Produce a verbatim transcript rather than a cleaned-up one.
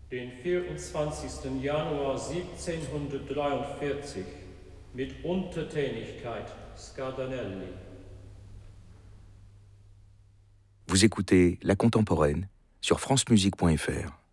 Den vierundzwanzigsten Januar siebzehnhundertdreiundvierzig mit Untertänigkeit Scardanelli. Vous écoutez La Contemporaine sur francemusique point f r.